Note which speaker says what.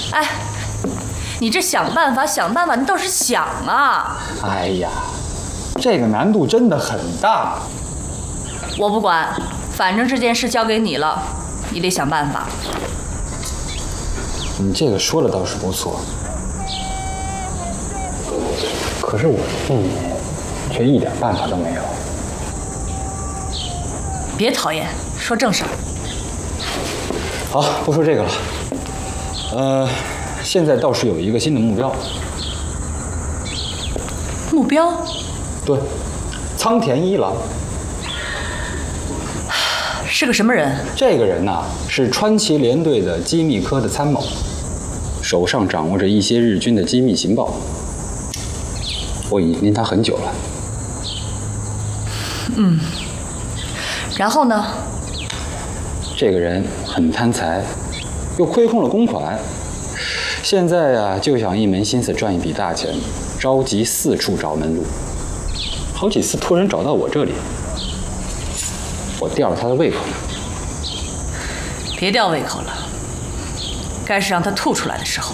Speaker 1: 哎，你这想办法，你倒是想啊！
Speaker 2: 哎呀，这个难度真的很大。
Speaker 1: 我不管，反正这件事交给你了，你得想办法。
Speaker 2: 你这个说的倒是不错，可是我替你却一点办法都没有。
Speaker 1: 别讨厌，说正事儿。
Speaker 2: 好，不说这个了。现在倒是有一个新的目标。
Speaker 1: 目标？
Speaker 2: 对，仓田一郎。
Speaker 1: 是个什么人？
Speaker 2: 这个人呐，是川崎联队的机密科的参谋，手上掌握着一些日军的机密情报。我已经盯他很久了。
Speaker 1: 然后呢？
Speaker 2: 这个人很贪财，又亏空了公款，现在呀，就想一门心思赚一笔大钱，着急四处找门路。好几次托人找到我这里，我吊了他的胃口。
Speaker 1: 别吊胃口了，该是让他吐出来的时候。